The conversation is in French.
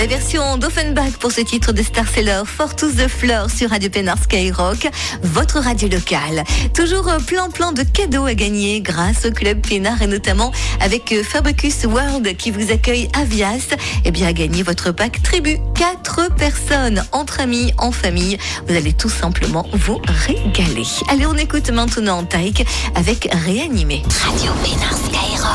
La version d'Offenbach pour ce titre de Star Seller, For to the Floor sur Radio Pénard Skyrock, votre radio locale. Toujours plein de cadeaux à gagner grâce au Club Pénard et notamment avec Fabricus World qui vous accueille à Vias. Eh bien, à gagner votre pack Tribu. 4 personnes, entre amis, en famille. Vous allez tout simplement vous régaler. Allez, on écoute maintenant Taïk avec Réanimé. Radio Pénard Skyrock.